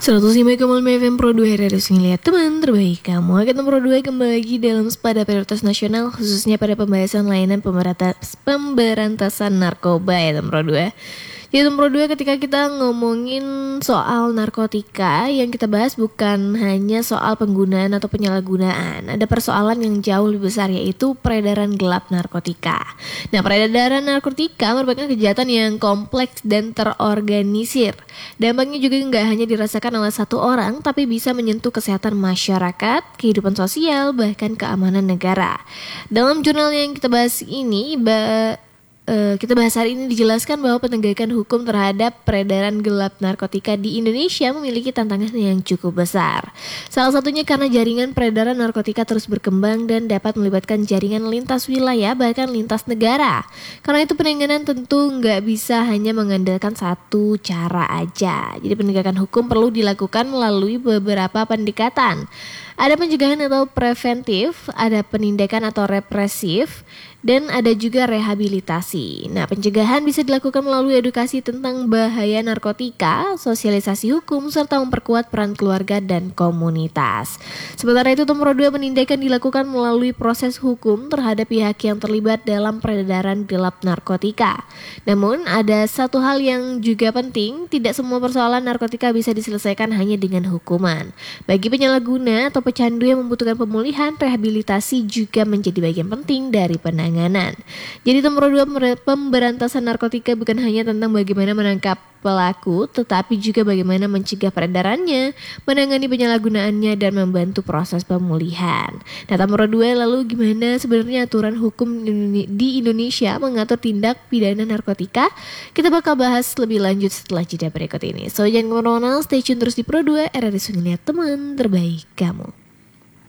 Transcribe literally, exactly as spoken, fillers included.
seratus lima koma lima F M Pro dua harus ngeliat teman terbaik kamu. Kita Pro dua kembali lagi dalam Sepada Prioritas Nasional, khususnya pada pembahasan layanan pemberantas, pemberantasan narkoba ya Pro dua. Jadi Pro dua, ketika kita ngomongin soal narkotika, yang kita bahas bukan hanya soal penggunaan atau penyalahgunaan. Ada persoalan yang jauh lebih besar, yaitu peredaran gelap narkotika. Nah, peredaran narkotika merupakan kejahatan yang kompleks dan terorganisir. Dampaknya juga nggak hanya dirasakan oleh satu orang, tapi bisa menyentuh kesehatan masyarakat, kehidupan sosial, bahkan keamanan negara. Dalam jurnal yang kita bahas ini, ba- Uh, kita bahas hari ini dijelaskan bahwa penegakan hukum terhadap peredaran gelap narkotika di Indonesia memiliki tantangan yang cukup besar. Salah satunya karena jaringan peredaran narkotika terus berkembang dan dapat melibatkan jaringan lintas wilayah bahkan lintas negara. Karena itu penanganan tentu nggak bisa hanya mengandalkan satu cara aja. Jadi penegakan hukum perlu dilakukan melalui beberapa pendekatan. Ada pencegahan atau preventif, ada penindakan atau represif, dan ada juga rehabilitasi. Nah, pencegahan bisa dilakukan melalui edukasi tentang bahaya narkotika, sosialisasi hukum, serta memperkuat peran keluarga dan komunitas. Sementara itu, nomor dua, penindakan dilakukan melalui proses hukum terhadap pihak yang terlibat dalam peredaran gelap narkotika. Namun, ada satu hal yang juga penting, tidak semua persoalan narkotika bisa diselesaikan hanya dengan hukuman. Bagi penyalahguna atau pecandu yang membutuhkan pemulihan, rehabilitasi juga menjadi bagian penting dari penanganan. Jadi nomor dua, pemberantasan narkotika bukan hanya tentang bagaimana menangkap pelaku, tetapi juga bagaimana mencegah peredarannya, menangani penyalahgunaannya, dan membantu proses pemulihan. Nah, nomor dua, lalu gimana sebenarnya aturan hukum di Indonesia mengatur tindak pidana narkotika? Kita bakal bahas lebih lanjut setelah jeda berikut ini. So, jangan kemana-mana, stay tune terus di Pro dua, R R I Sunia, teman terbaik kamu.